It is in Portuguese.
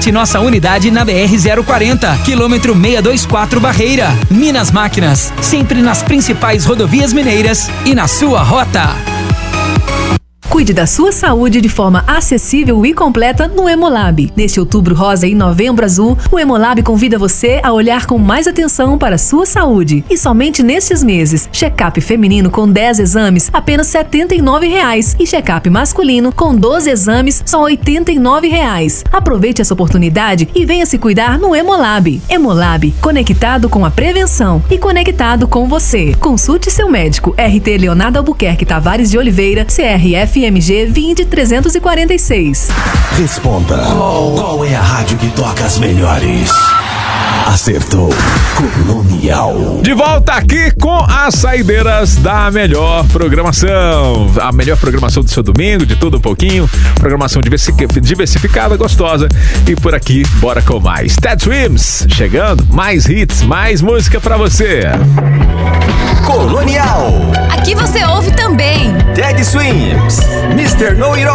Visite nossa unidade na BR-040, quilômetro 624 Barreira. Minas Máquinas, sempre nas principais rodovias mineiras e na sua rota. Cuide da sua saúde de forma acessível e completa no Hemolab. Neste outubro rosa e novembro azul, o Hemolab convida você a olhar com mais atenção para a sua saúde. E somente nestes meses, check-up feminino com 10 exames, apenas R$ 79,00. E check-up masculino com 12 exames, só R$ 89,00. Aproveite essa oportunidade e venha se cuidar no Hemolab. Hemolab, conectado com a prevenção e conectado com você. Consulte seu médico. RT Leonardo Albuquerque Tavares de Oliveira, CRF MG 20346. Responda. Qual é a rádio que toca as melhores? Acertou. Colonial. De volta aqui com as saideiras da melhor programação. A melhor programação do seu domingo, de tudo um pouquinho. Programação diversificada, gostosa. E por aqui, bora com mais. Ted Swims chegando. Mais hits, mais música pra você. Colonial. Aqui você ouve também Ted Swims, Mr. Know It All.